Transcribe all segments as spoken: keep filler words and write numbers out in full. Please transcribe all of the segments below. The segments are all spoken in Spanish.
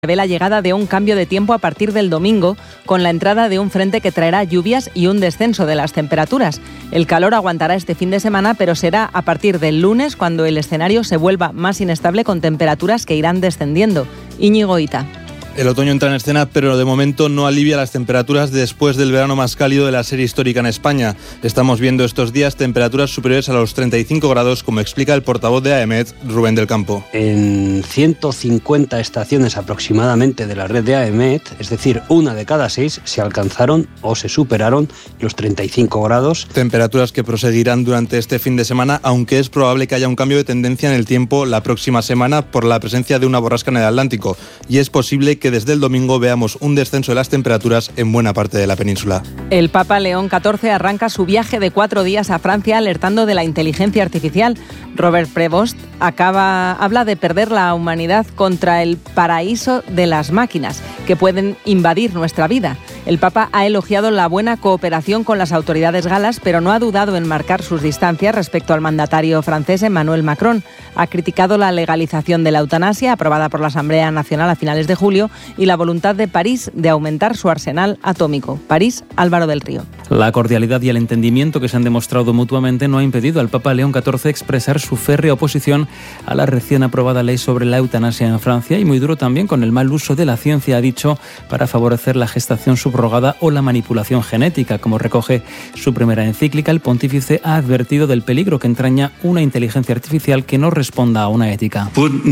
Prevé la llegada de un cambio de tiempo a partir del domingo, con la entrada de un frente que traerá lluvias y un descenso de las temperaturas. El calor aguantará este fin de semana, pero será a partir del lunes cuando el escenario se vuelva más inestable, con temperaturas que irán descendiendo. Íñigo Ita. El otoño entra en escena, pero de momento no alivia las temperaturas después del verano más cálido de la serie histórica en España. Estamos viendo estos días temperaturas superiores a los treinta y cinco grados, como explica el portavoz de AEMET, Rubén del Campo. En ciento cincuenta estaciones aproximadamente de la red de AEMET, es decir, una de cada seis, se alcanzaron o se superaron los treinta y cinco grados. Temperaturas que proseguirán durante este fin de semana, aunque es probable que haya un cambio de tendencia en el tiempo la próxima semana por la presencia de una borrasca en el Atlántico, y es posible que desde el domingo veamos un descenso de las temperaturas en buena parte de la península. El Papa León catorce arranca su viaje de cuatro días a Francia alertando de la inteligencia artificial. Robert Prevost acaba, habla de perder la humanidad contra el paraíso de las máquinas, que pueden invadir nuestra vida. El Papa ha elogiado la buena cooperación con las autoridades galas, pero no ha dudado en marcar sus distancias respecto al mandatario francés Emmanuel Macron. Ha criticado la legalización de la eutanasia, aprobada por la Asamblea Nacional a finales de julio, y la voluntad de París de aumentar su arsenal atómico. París, Álvaro del Río. La cordialidad y el entendimiento que se han demostrado mutuamente no ha impedido al Papa León catorce expresar su férrea oposición a la recién aprobada ley sobre la eutanasia en Francia, y muy duro también con el mal uso de la ciencia, ha dicho, para favorecer la gestación subrogada o la manipulación genética. Como recoge su primera encíclica, el pontífice ha advertido del peligro que entraña una inteligencia artificial que no responda a una ética.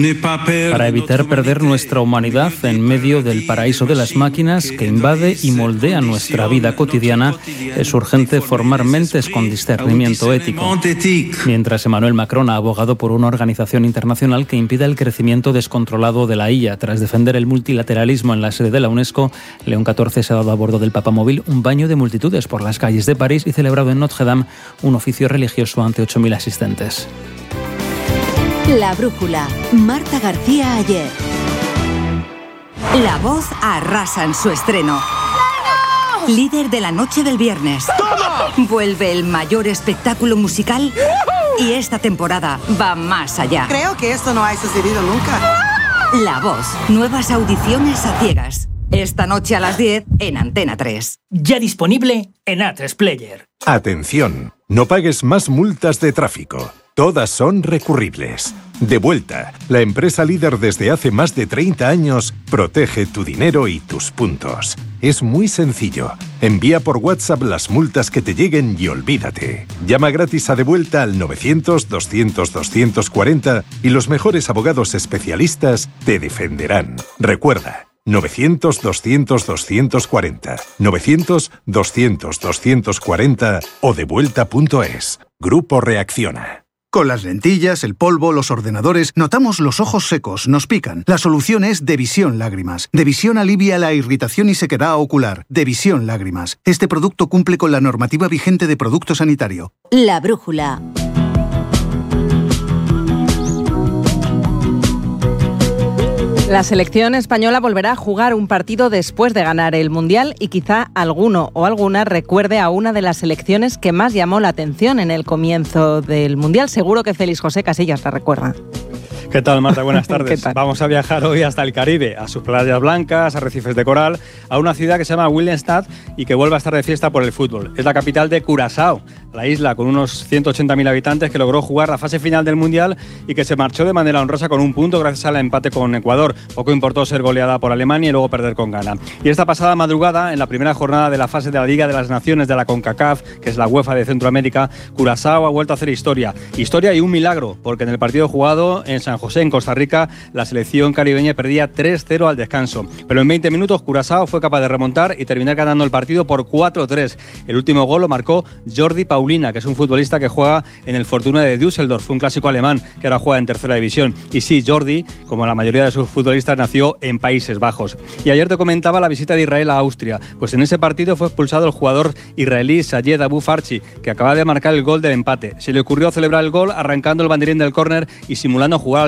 Para evitar perder nuestra humanidad en medio del paraíso de las máquinas que invade y moldea nuestra vida cotidiana, es urgente formar mentes con discernimiento ético. Mientras Emmanuel Macron ha abogado por una organización internacional que impida el crecimiento descontrolado de la I A. Tras defender el multilateralismo en la sede de la UNESCO, León catorce se ha dado a bordo del papamóvil un baño de multitudes por las calles de París y celebrado en Notre Dame un oficio religioso ante ocho mil asistentes. La brújula. Marta García Ayer. La Voz arrasa en su estreno. Líder de la noche del viernes. ¡Toma! Vuelve el mayor espectáculo musical y esta temporada va más allá. Creo que esto no ha sucedido nunca. La Voz. Nuevas audiciones a ciegas. Esta noche a las diez en Antena tres. Ya disponible en A tres Player. Atención, no pagues más multas de tráfico. Todas son recurribles. Devuelta, la empresa líder desde hace más de treinta años, protege tu dinero y tus puntos. Es muy sencillo. Envía por WhatsApp las multas que te lleguen y olvídate. Llama gratis a Devuelta al novecientos, doscientos, doscientos cuarenta y los mejores abogados especialistas te defenderán. Recuerda, novecientos, doscientos, doscientos cuarenta, novecientos, doscientos, doscientos cuarenta o devuelta punto es. Grupo Reacciona. Con las lentillas, el polvo, los ordenadores, notamos los ojos secos, nos pican. La solución es Devisión Lágrimas. Devisión alivia la irritación y sequedad ocular. Devisión Lágrimas. Este producto cumple con la normativa vigente de producto sanitario. La brújula. La selección española volverá a jugar un partido después de ganar el Mundial y quizá alguno o alguna recuerde a una de las selecciones que más llamó la atención en el comienzo del Mundial. Seguro que Félix José Casillas la recuerda. ¿Qué tal, Marta? Buenas tardes. Vamos a viajar hoy hasta el Caribe, a sus playas blancas, arrecifes de coral, a una ciudad que se llama Willemstad y que vuelve a estar de fiesta por el fútbol. Es la capital de Curazao, la isla con unos ciento ochenta mil habitantes que logró jugar la fase final del Mundial y que se marchó de manera honrosa con un punto gracias al empate con Ecuador. Poco importó ser goleada por Alemania y luego perder con Ghana. Y esta pasada madrugada, en la primera jornada de la fase de la Liga de las Naciones de la CONCACAF, que es la UEFA de Centroamérica, Curazao ha vuelto a hacer historia. Historia y un milagro, porque en el partido jugado en San José, en Costa Rica, la selección caribeña perdía tres cero al descanso. Pero en veinte minutos Curazao fue capaz de remontar y terminar ganando el partido por cuatro tres. El último gol lo marcó Jordi Paulina, que es un futbolista que juega en el Fortuna de Düsseldorf, un clásico alemán que ahora juega en tercera división. Y sí, Jordi, como la mayoría de sus futbolistas, nació en Países Bajos. Y ayer te comentaba la visita de Israel a Austria. Pues en ese partido fue expulsado el jugador israelí Sayed Abu Farchi, que acaba de marcar el gol del empate. Se le ocurrió celebrar el gol arrancando el banderín del córner y simulando jugar al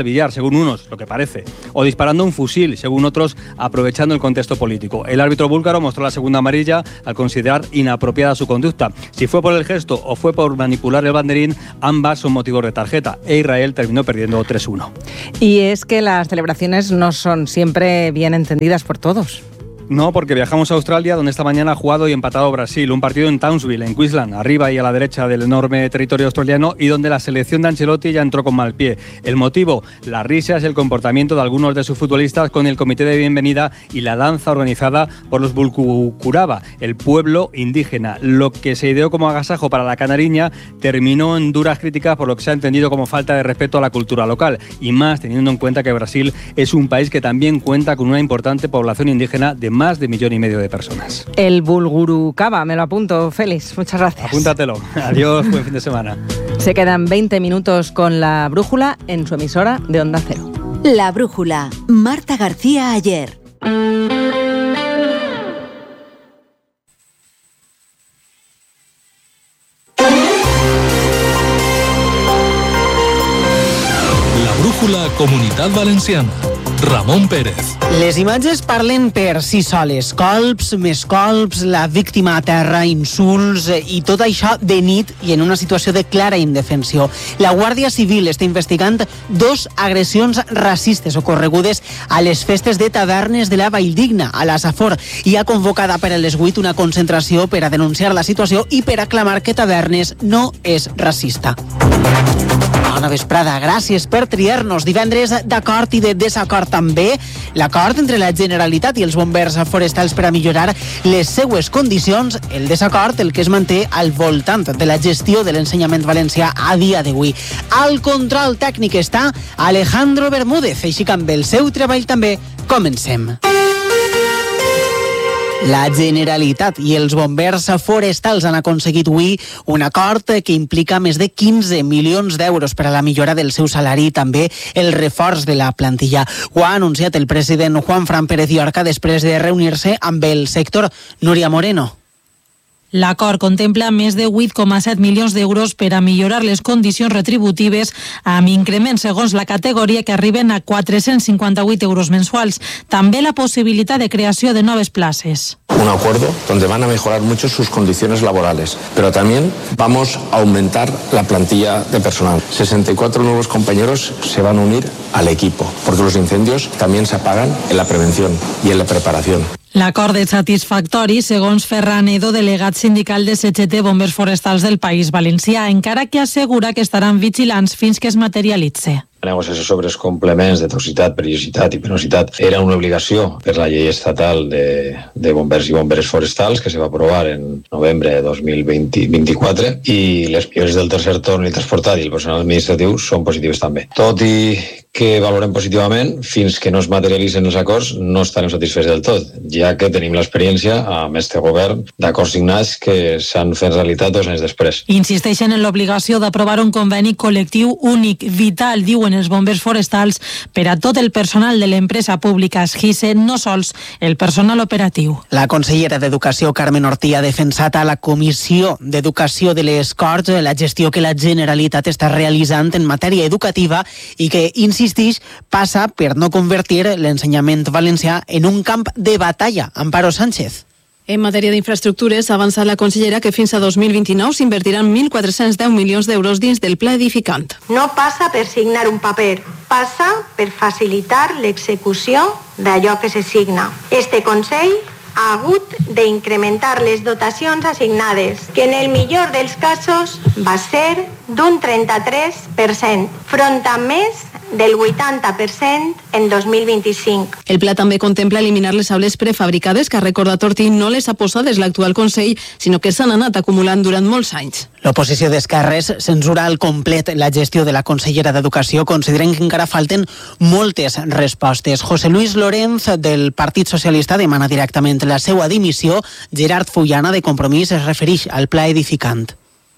al billar, según unos, lo que parece, o disparando un fusil, según otros, aprovechando el contexto político. El árbitro búlgaro mostró la segunda amarilla al considerar inapropiada su conducta. Si fue por el gesto o fue por manipular el banderín, ambas son motivos de tarjeta, e Israel terminó perdiendo tres uno. Y es que las celebraciones no son siempre bien entendidas por todos. No, porque viajamos a Australia, donde esta mañana ha jugado y empatado Brasil. Un partido en Townsville, en Queensland, arriba y a la derecha del enorme territorio australiano, y donde la selección de Ancelotti ya entró con mal pie. El motivo, las risas y el comportamiento de algunos de sus futbolistas con el comité de bienvenida y la danza organizada por los Bulkukuraba, el pueblo indígena. Lo que se ideó como agasajo para la canariña terminó en duras críticas por lo que se ha entendido como falta de respeto a la cultura local, y más teniendo en cuenta que Brasil es un país que también cuenta con una importante población indígena de más de millón y medio de personas. El Bulgurukaba, me lo apunto, Félix, muchas gracias. Apúntatelo. Adiós, buen fin de semana. Se quedan veinte minutos con La Brújula en su emisora de Onda Cero. La Brújula, Marta García Ayer. La Brújula Comunitat Valenciana. Ramon Pérez. Les imatges parlen per si soles. Colps, més colps, la víctima a terra, insults i tot això de nit i en una situació de clara indefensió. La Guàrdia Civil està investigant dos agressions racistes ocorregudes a les festes de tavernes de la Valldigna, a la Safor, i ha convocada per a les vuit una concentració per a denunciar la situació i per a aclamar que tavernes no és racista. Bona vesprada, gràcies per triar-nos. Divendres d'acord i de desacord també. L'acord entre la Generalitat i els bombers forestals per a millorar les seues condicions. El desacord, el que es manté al voltant de la gestió de l'ensenyament valencià a dia d'avui. Al control tècnic està Alejandro Bermúdez, així que amb el seu treball també comencem. La Generalitat i els bombers forestals han aconseguit avui un acord que implica més de quinze milions d'euros per a la millora del seu salari i també el reforç de la plantilla. Ho ha anunciat el president Juanfran Pérez Llorca després de reunir-se amb el sector. Núria Moreno. L'acord contempla més de vuit coma set milions d'euros per a millorar les condicions retributives amb increments segons la categoria que arriben a quatre-cents cinquanta-vuit euros mensuals. També la possibilitat de creació de noves places. Un acuerdo donde van a mejorar mucho sus condiciones laborales, pero también vamos a aumentar la plantilla de personal. sesenta y cuatro nuevos compañeros se van a unir al equipo, porque los incendios también se apagan en la prevención y en la preparación. L'acord és satisfactori, segons Ferran Edo, delegat sindical de C G T Bombers Forestals del País Valencià, encara que assegura que estaran vigilants fins que es materialitzi. La negociació sobre els complements de toxicitat, perillositat i penositat era una obligació per la llei estatal de, de bombers i bomberes forestals que se va aprovar en novembre de dos mil vint-i-quatre i les millores del tercer torn i transportat i el personal administratiu són positives també. Tot i que valorem positivament, fins que no es materialitzen els acords no estarem satisfets del tot, ja que tenim l'experiència amb este govern d'acords signats que s'han fet realitat dos anys després. Insisteixen en l'obligació d'aprovar un conveni col·lectiu únic, vital, diuen els bombers forestals, per a tot el personal de l'empresa pública Esgise, no sols el personal operatiu. La consellera d'Educació, Carmen Ortí, ha defensat a la Comissió d'Educació de les Corts la gestió que la Generalitat està realitzant en matèria educativa i que, insistix, passa per no convertir l'ensenyament valencià en un camp de batalla. Amparo Sánchez. En matèria d'infraestructures, ha avançat la consellera que fins a dos mil vint-i-nou s'invertiran mil quatre-cents deu milions d'euros dins del pla edificant. No passa per signar un paper, passa per facilitar l'execució d'allò que se signa. Este Consell ha hagut d'incrementar les dotacions assignades, que en el millor dels casos va ser d'un trenta-tres per cent, front a més del vuitanta per cent en dos mil vint-i-cinc. El pla també contempla eliminar les aules prefabricades que, ha recordat Ortí, no les ha posat des l'actual Consell, sinó que s'han anat acumulant durant molts anys. L'oposició d'Esquerres censura al complet la gestió de la consellera d'Educació, consideren que encara falten moltes respostes. José Luis Lorenz, del Partit Socialista, demana directament la seva dimissió. Gerard Fullana, de Compromís, es refereix al pla edificant.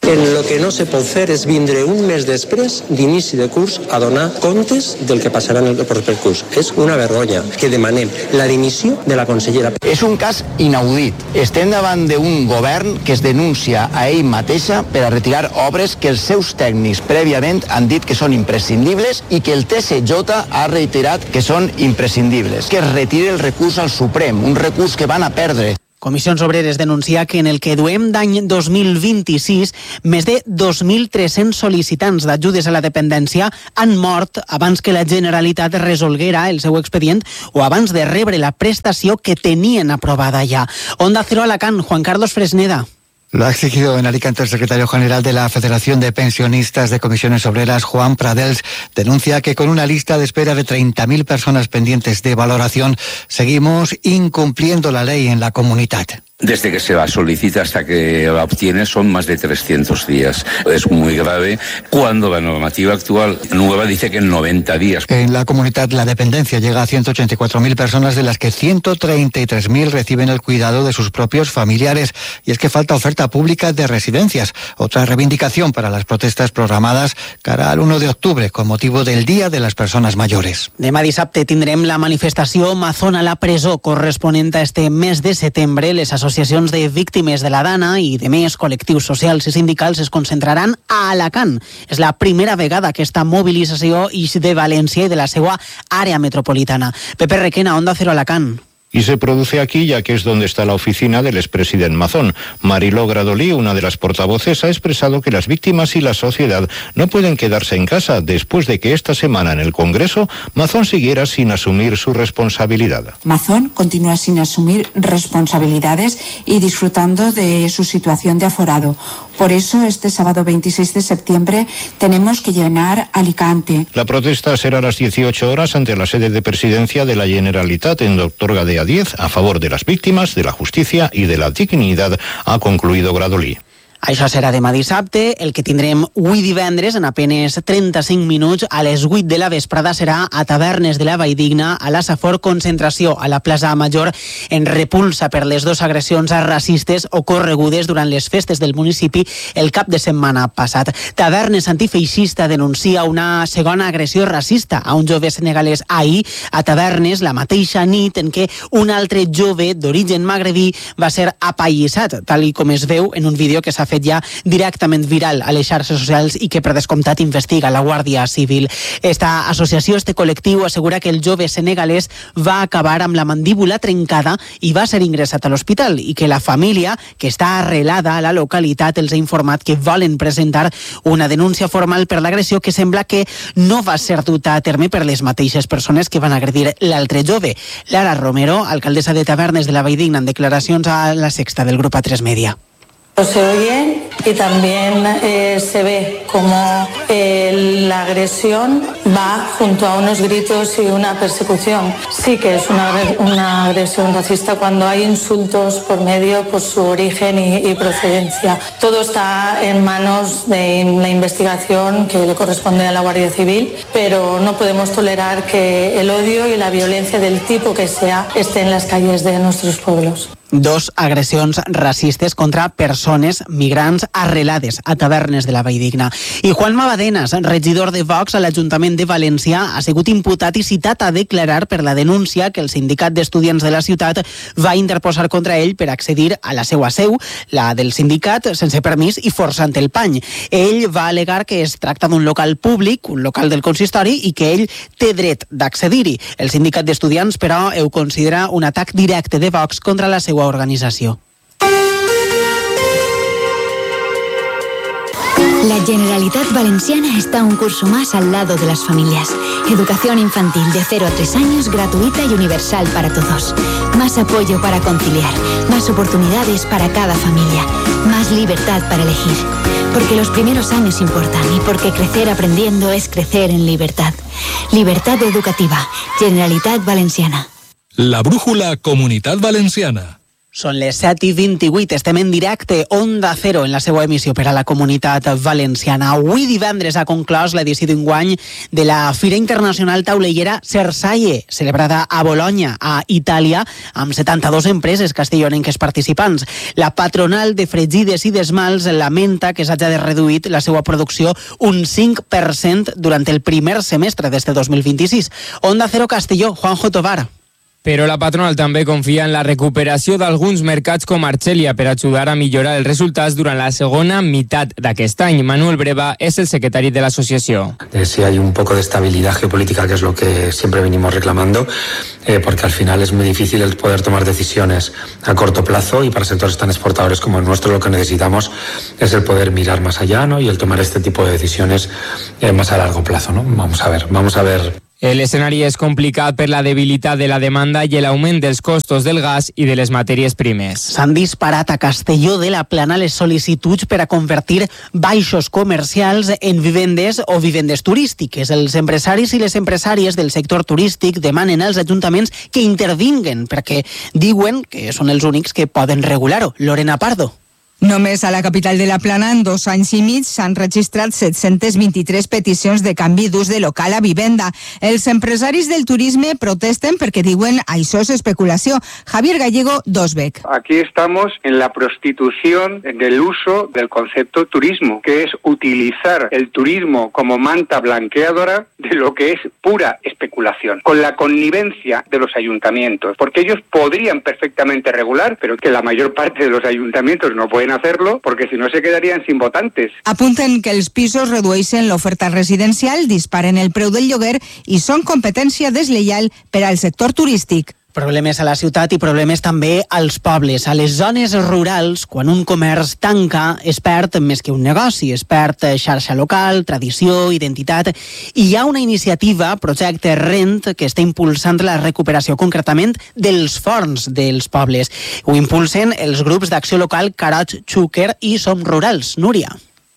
En lo que no se pot fer és vindre un mes després d'inici de curs a donar comptes del que passarà en el proper curs. És una vergonya que demanem la dimissió de la consellera. És un cas inaudit. Estem davant d'un govern que es denuncia a ell mateixa per a retirar obres que els seus tècnics prèviament han dit que són imprescindibles i que el T S J ha reiterat que són imprescindibles. Que es retire el recurs al Suprem, un recurs que van a perdre. Comissions Obreres denuncia que en el que duem d'any dos mil vint-i-sis, més de dos mil tres-cents sol·licitants d'ajudes a la dependència han mort abans que la Generalitat resolguera el seu expedient o abans de rebre la prestació que tenien aprovada ja. Onda Cero Alacant, Juan Carlos Fresneda. Lo ha exigido en Alicante el secretario general de la Federación de Pensionistas de Comisiones Obreras, Juan Pradels. Denuncia que con una lista de espera de treinta mil personas pendientes de valoración, seguimos incumpliendo la ley en la comunidad. Desde que se la solicita hasta que la obtiene son más de trescientos días. Es muy grave cuando la normativa actual nueva dice que en noventa días. En la comunidad la dependencia llega a ciento ochenta y cuatro mil personas, de las que ciento treinta y tres mil reciben el cuidado de sus propios familiares. Y es que falta oferta pública de residencias. Otra reivindicación para las protestas programadas cara al uno de octubre con motivo del Día de las Personas Mayores. Demà dissabte tindrem la manifestació Mazón a la presó corresponent a este mes de setembre. Les associacions de víctimes de la Dana i de més col·lectius socials i sindicals es concentraran a Alacant. És la primera vegada que aquesta mobilització ix de València i de la seva àrea metropolitana. Pepe Requena, Onda Cero Alacant. Y se produce aquí, ya que es donde está la oficina del expresidente Mazón. Mariló Gradolí, una de las portavoces, ha expresado que las víctimas y la sociedad no pueden quedarse en casa después de que esta semana en el Congreso Mazón siguiera sin asumir su responsabilidad. Mazón continúa sin asumir responsabilidades y disfrutando de su situación de aforado. Por eso, este sábado veintiséis de septiembre tenemos que llenar Alicante. La protesta será a las dieciocho horas ante la sede de presidencia de la Generalitat en Doctor Gadea diez, a favor de las víctimas, de la justicia y de la dignidad, ha concluido Gradolí. Això serà demà dissabte. El que tindrem avui divendres, en apenes trenta-cinc minuts, a les vuit de la vesprada, serà a Tavernes de la Valldigna, a la Safor, concentració a la plaça Major en repulsa per les dues agressions racistes ocorregudes durant les festes del municipi el cap de setmana passat. Tavernes antifeixista denuncia una segona agressió racista a un jove senegalès ahir a Tavernes, la mateixa nit en què un altre jove d'origen magrebí va ser apallissat, tal i com es veu en un vídeo que s'ha fet ja directament viral a les xarxes socials i que per descomptat investiga la Guàrdia Civil. Esta associació, este col·lectiu, assegura que el jove senegalès va acabar amb la mandíbula trencada i va ser ingressat a l'hospital i que la família, que està arrelada a la localitat, els ha informat que volen presentar una denúncia formal per l'agressió que sembla que no va ser duta a terme per les mateixes persones que van agredir l'altre jove. Lara Romero, alcaldessa de Tavernes de la Valldigna, en declaracions a La Sexta del Grupo A tres Media. Se oye y también eh, se ve como eh, la agresión va junto a unos gritos y una persecución. Sí que es una, una agresión racista cuando hay insultos por medio por su origen y, y procedencia. Todo está en manos de la investigación que le corresponde a la Guardia Civil, pero no podemos tolerar que el odio y la violencia del tipo que sea esté en las calles de nuestros pueblos. Dos agressions racistes contra persones migrants arrelades a Tavernes de la Valldigna. I Juan Mabadenas, regidor de Vox a l'Ajuntament de València, ha sigut imputat i citat a declarar per la denúncia que el sindicat d'estudiants de la ciutat va interposar contra ell per accedir a la seva seu, la del sindicat, sense permís i forçant el pany. Ell va alegar que es tracta d'un local públic, un local del consistori, i que ell té dret d'accedir-hi. El sindicat d'estudiants, però, ho considera un atac directe de Vox contra la seva organizació. La Generalitat Valenciana está un curso más al lado de las familias. Educación infantil de cero a tres años, gratuita y universal para todos. Más apoyo para conciliar, más oportunidades para cada familia, más libertad para elegir. Porque los primeros años importan y porque crecer aprendiendo es crecer en libertad. Libertad educativa. Generalitat Valenciana. La brújula Comunitat Valenciana. Són les set i vint-i-vuit, estem en directe, Onda Cero, en la seva emissió per a la Comunitat Valenciana. Avui divendres ha conclòs l'edició d'enguany de la Fira Internacional Taulellera Cersaie, celebrada a Bologna, a Itàlia, amb setanta-dues empreses castellonenques participants. La patronal de fregides i d'esmalts lamenta que s'hagi reduït la seva producció un cinc per cent durant el primer semestre d'este dos mil vint-i-sis. Onda Cero Castelló, Juanjo Tovar. Però la patronal també confia en la recuperació d'alguns mercats com Argelia per ajudar a millorar els resultats durant la segona meitat d'aquest any. Manuel Breva és el secretari de l'associació. Eh, si hay un poco de estabilidad geopolítica, que es lo que siempre venimos reclamando, eh, porque al final es muy difícil el poder tomar decisiones a corto plazo, y para sectores tan exportadores como el nuestro lo que necesitamos es el poder mirar más allá, ¿no? Y el tomar este tipo de decisiones eh, más a largo plazo, ¿no? Vamos a ver, vamos a ver. El escenari és complicat per la debilitat de la demanda i l'augment dels costos del gas i de les matèries primes. S'han disparat a Castelló de la Plana les sol·licituds per a convertir baixos comercials en vivendes o vivendes turístiques. Els empresaris i les empresàries del sector turístic demanen als ajuntaments que intervinguen perquè diuen que són els únics que poden regular-ho. Lorena Pardo. Només a la capital de la Plana, en dos anys i mig, s'han registrat set-centes vint-i-tres peticions de canvi d'ús de local a vivenda. Els empresaris del turisme protesten perquè diuen això és especulació. Javier Gallego, Dosbec. Aquí estamos en la prostitución del uso del concepto turismo, que es utilizar el turismo como manta blanqueadora de lo que es pura especulación, con la connivencia de los ayuntamientos, porque ellos podrían perfectamente regular, pero que la mayor parte de los ayuntamientos no pueden hacerlo, porque si no se quedarían sin votantes. Apunten que els pisos redueixen l'oferta residencial, disparen el preu del lloguer i són competència deslleial per al sector turístic. Problemes a la ciutat i problemes també als pobles. A les zones rurals, quan un comerç tanca, es perd més que un negoci, es perd xarxa local, tradició, identitat. I hi ha una iniciativa, Projecte Rent, que està impulsant la recuperació concretament dels forns dels pobles. Ho impulsen els grups d'acció local Carot, Xúquer i Som Rurals. Núria.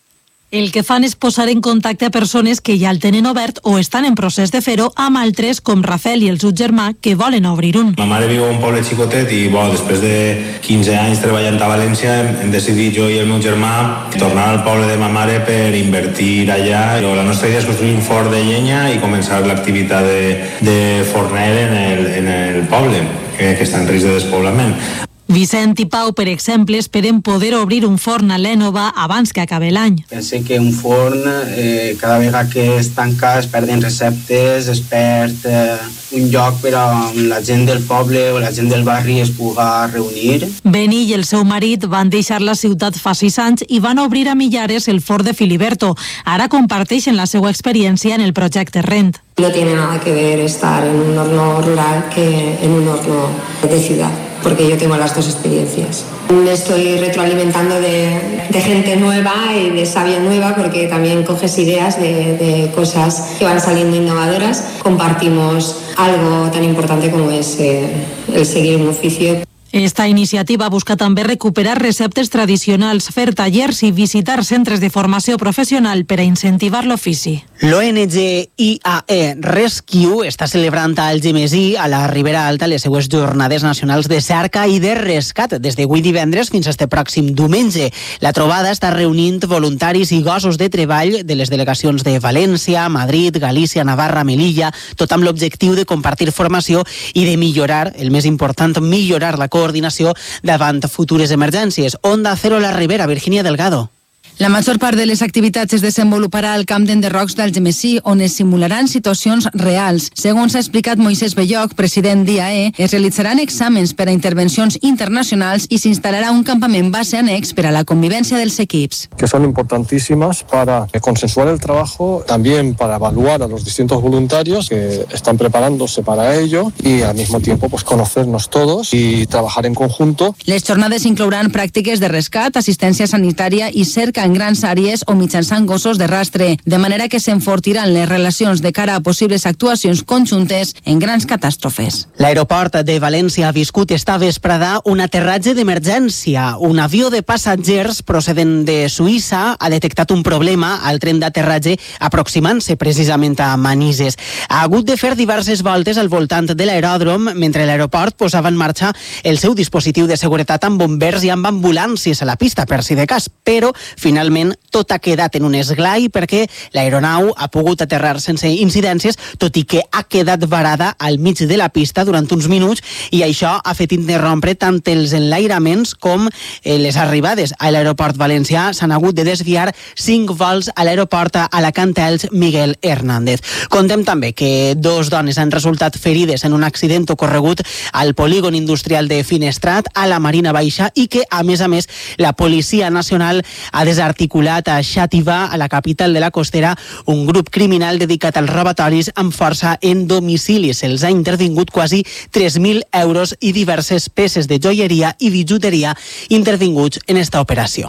El que fan és posar en contacte a persones que ja el tenen obert o estan en procés de fer-ho amb altres, com Rafael i el seu germà, que volen obrir un. Ma mare viu a un poble xicotet i, bo, després de quinze anys treballant a València, hem, hem decidit jo i el meu germà tornar al poble de ma mare per invertir allà. Però la nostra idea és construir un forn de llenya i començar l'activitat de, de forner en el, en el poble, que, que està en risc de despoblament. Vicent i Pau, per exemple, esperen poder obrir un forn a l'Énova abans que acabi l'any. Pense que un forn, eh, cada vegada que es tanca, es perden receptes, es perd eh, un lloc per a la gent del poble o la gent del barri es puga reunir. Beni i el seu marit van deixar la ciutat fa sis anys i van obrir a Millares el forn de Filiberto. Ara comparteixen la seva experiència en el projecte Rent. No tiene nada que ver estar en un horno rural que en un horno de ciudad, porque yo tengo las dos experiencias. Me estoy retroalimentando de, de gente nueva y de savia nueva, porque también coges ideas de, de cosas que van saliendo innovadoras. Compartimos algo tan importante como es eh, el seguir un oficio. Esta iniciativa busca també recuperar receptes tradicionals, fer tallers i visitar centres de formació professional per a incentivar l'ofici. L'O N G I A E Rescue està celebrant a Algemesí, a la Ribera Alta, les seues jornades nacionals de cerca i de rescat, des d'avui divendres fins a este pròxim diumenge. La trobada està reunint voluntaris i gossos de treball de les delegacions de València, Madrid, Galícia, Navarra, Melilla, tot amb l'objectiu de compartir formació i de millorar, el més important, millorar la coordinació davant futures emergències. Onda Cero la Ribera, Virginia Delgado. La major part de les activitats es desenvoluparà al camp d'enderrocs d'Algemesí, on es simularan situacions reals. Segons ha explicat Moisés Belloc, president d'I A E, es realitzaran exàmens per a intervencions internacionals i s'instal·larà un campament base annex per a la convivència dels equips. Que son importantísimas para consensuar el trabajo, también para evaluar a los distintos voluntarios que están preparándose para ello y al mismo tiempo pues conocernos todos y trabajar en conjunto. Les jornades inclouran pràctiques de rescat, assistència sanitària i cerca en grans àrees o mitjançant gossos de rastre, de manera que s'enfortiran les relacions de cara a possibles actuacions conjuntes en grans catàstrofes. L'aeroport de València ha viscut esta vesprada un aterratge d'emergència. Un avió de passatgers procedent de Suïssa ha detectat un problema al tren d'aterratge aproximant-se precisament a Manises. Ha hagut de fer diverses voltes al voltant de l'aeròdrom mentre l'aeroport posava en marxa el seu dispositiu de seguretat amb bombers i amb ambulàncies a la pista, per si de cas, però finalment tot ha quedat en un esglai perquè l'aeronau ha pogut aterrar sense incidències, tot i que ha quedat varada al mig de la pista durant uns minuts, i això ha fet interrompre tant els enlairaments com les arribades a l'aeroport valencià. S'han hagut de desviar cinc vols a l'aeroport Alacant-Elx Miguel Hernández. Contem també que dos dones han resultat ferides en un accident ocorregut al polígon industrial de Finestrat, a la Marina Baixa, i que, a més a més, la Policia Nacional ha desarticulat a Xàtiva, a la capital de la Costera, un grup criminal dedicat als robatoris amb força en domicili. Se'ls ha intervingut quasi tres mil euros i diverses peces de joieria i bijuteria intervinguts en esta operació.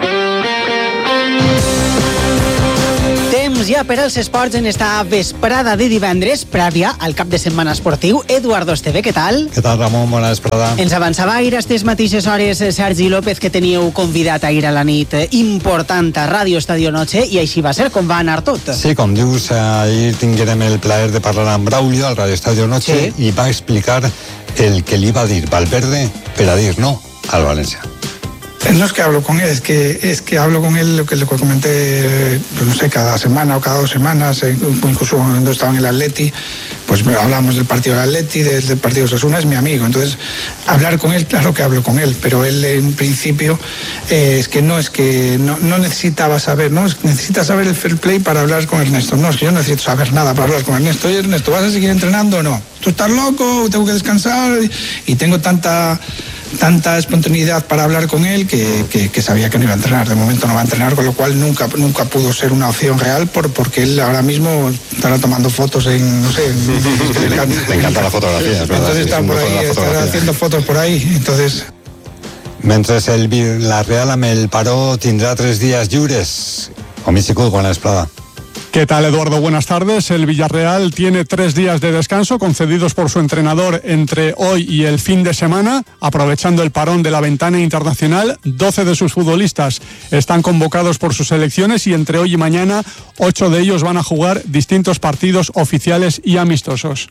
Temps ja per als esports en esta vesprada de divendres, prèvia al cap de setmana esportiu. Eduardo Esteve, què tal? Què tal, Ramon? Bona vesprada. Ens avançava ahir a aquestes mateixes hores Sergi López, que teníeu convidat ahir a la nit important a Ràdio Estadio Noche, i així va ser com va anar tot. Sí, com dius, ahir tinguérem el plaer de parlar amb Braulio al Ràdio Estadio Noche, sí, i va explicar el que li va dir Valverde per a dir no al València. No es que hablo con él, es que, es que hablo con él lo que le comenté, pues no sé, cada semana o cada dos semanas, incluso cuando estaba en el Atleti, pues hablamos del partido del Atleti, del, del partido de Osasuna, es mi amigo. Entonces, hablar con él, claro que hablo con él, pero él en principio eh, es que no es que no, no necesitaba saber, no es, necesita saber el fair play para hablar con Ernesto. No, es que yo no necesito saber nada para hablar con Ernesto. Oye, Ernesto, ¿vas a seguir entrenando o no? ¿Tú estás loco? ¿Tengo que descansar? Y tengo tanta... tanta espontaneidad para hablar con él que, que, que sabía que no iba a entrenar. De momento no va a entrenar, con lo cual nunca, nunca pudo ser una opción real por, porque él ahora mismo estará tomando fotos en, no sé, en, le encanta, le encanta la fotografía, es verdad. Entonces está por ahí, estará haciendo fotos por ahí, entonces... Mentre el Villarreal amb el paró tindrà tres días lliures. Homicicut, buena esplada. ¿Qué tal, Eduardo? Buenas tardes. El Villarreal tiene tres días de descanso concedidos por su entrenador entre hoy y el fin de semana, aprovechando el parón de la ventana internacional. doce de sus futbolistas están convocados por sus selecciones y entre hoy y mañana ocho de ellos van a jugar distintos partidos oficiales y amistosos.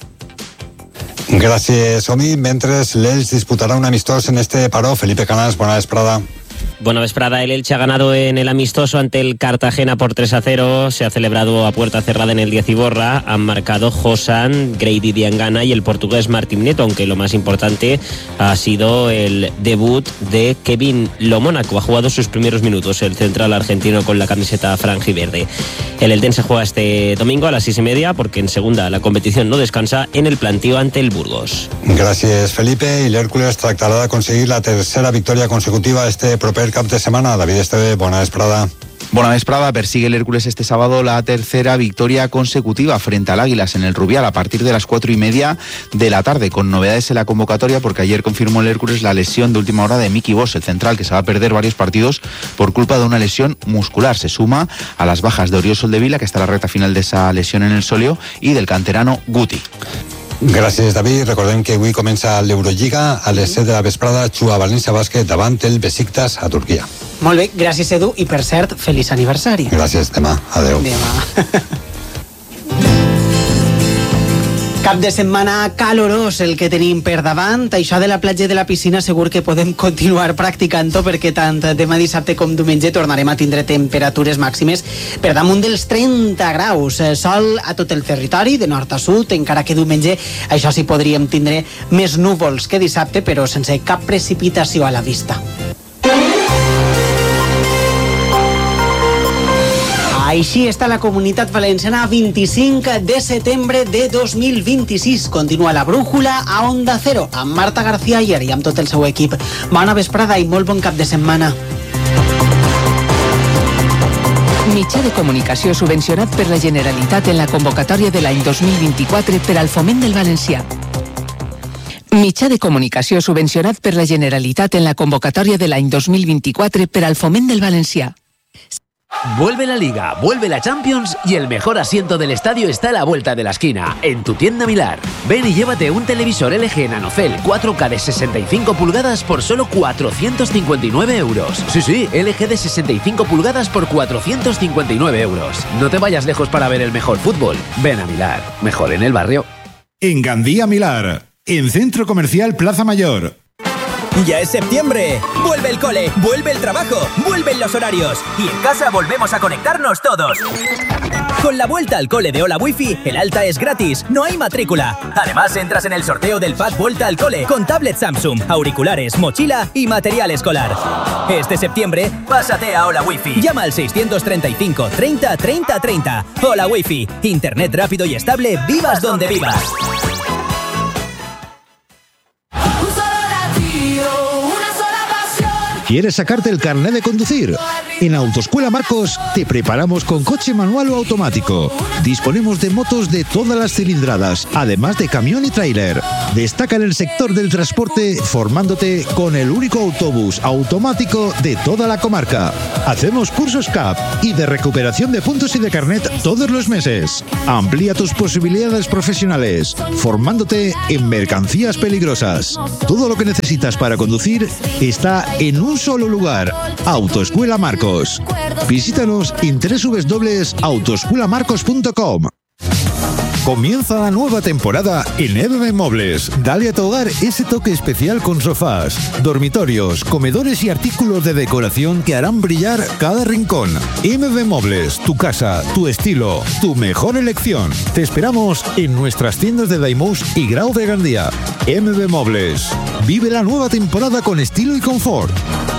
Gracias, Omi. Mientras l'Elx disputará un amistoso en este paró. Felipe Canals, buena vesprada. Buena vesprada. El Elche ha ganado en el amistoso ante el Cartagena por tres a cero. Se ha celebrado a puerta cerrada en el Diez-Iborra. Han marcado Josan, Grady Diangana y el portugués Martín Neto, aunque lo más importante ha sido el debut de Kevin Lomónaco. Ha jugado sus primeros minutos el central argentino con la camiseta franjiverde. El Eldense juega este domingo a las seis y media porque en segunda la competición no descansa en el plantío ante el Burgos. Gracias, Felipe. Y el Hércules tractarà de conseguir la tercera victoria consecutiva este proper cap de semana. David Esteve, bona vesprada. Bona vesprada. Persigue el Hércules este sábado la tercera victoria consecutiva frente al Águilas en el Rubial a partir de las cuatro y media de la tarde, con novedades en la convocatoria porque ayer confirmó el Hércules la lesión de última hora de Miki Bosch, el central, que se va a perder varios partidos por culpa de una lesión muscular. Se suma a las bajas de Oriol Soldevila, que está en la recta final de esa lesión en el sóleo, y del canterano Guti. Gràcies, David. Recordem que avui comença l'Eurolliga. A les set de la vesprada juga València Bàsquet davant el Besiktas a Turquia. Molt bé, gràcies, Edu, i per cert, feliç aniversari. Gràcies, demà. Adeu. Demà. Cap de setmana calorós el que tenim per davant. Això de la platja i de la piscina segur que podem continuar practicant-ho perquè tant demà dissabte com diumenge tornarem a tindre temperatures màximes per damunt dels trenta graus. Sol a tot el territori, de nord a sud, encara que diumenge això sí podríem tindre més núvols que dissabte, però sense cap precipitació a la vista. Així està la Comunitat Valenciana a vint-i-cinc de setembre de dos mil vint-i-sis. Continua la brújula a Onda Cero amb Marta García Ayer i amb tot el seu equip. Bona vesprada i molt bon cap de setmana. Mitjà de comunicació subvencionat per la Generalitat en la convocatòria de l'any dos mil vint-i-quatre per al foment del valencià. Mitjà de comunicació subvencionat per la Generalitat en la convocatòria de l'any dos mil vint-i-quatre per al foment del valencià. Vuelve la Liga, vuelve la Champions y el mejor asiento del estadio está a la vuelta de la esquina, en tu tienda Milar. Ven y llévate un televisor L G NanoCell cuatro K de sesenta y cinco pulgadas por solo cuatrocientos cincuenta y nueve euros. Sí, sí, L G de sesenta y cinco pulgadas por cuatrocientos cincuenta y nueve euros. No te vayas lejos para ver el mejor fútbol. Ven a Milar, mejor en el barrio. En Gandía Milar, en Centro Comercial Plaza Mayor. Ya es septiembre. Vuelve el cole, vuelve el trabajo, vuelven los horarios. Y en casa volvemos a conectarnos todos. Con la vuelta al cole de Hola Wifi, el alta es gratis, no hay matrícula. Además, entras en el sorteo del pack Vuelta al Cole con tablet Samsung, auriculares, mochila y material escolar. Este septiembre, pásate a Hola Wifi. Llama al seiscientos treinta y cinco, treinta, treinta, treinta. Hola Wifi. Internet rápido y estable, vivas donde vivas. ¿Quieres sacarte el carnet de conducir? En Autoescuela Marcos te preparamos con coche manual o automático. Disponemos de motos de todas las cilindradas, además de camión y tráiler. Destaca en el sector del transporte formándote con el único autobús automático de toda la comarca. Hacemos cursos C A P y de recuperación de puntos y de carnet todos los meses. Amplía tus posibilidades profesionales, formándote en mercancías peligrosas. Todo lo que necesitas para conducir está en un solo lugar. Autoescuela Marcos. Visítanos en doble u doble u doble u punto autoescuela marcos punto com. Comienza la nueva temporada en M B Muebles. Dale a tu hogar ese toque especial con sofás, dormitorios, comedores y artículos de decoración que harán brillar cada rincón. M B Muebles, tu casa, tu estilo, tu mejor elección. Te esperamos en nuestras tiendas de Daimús y Grau de Gandía. M B Muebles. Vive la nueva temporada con estilo y confort.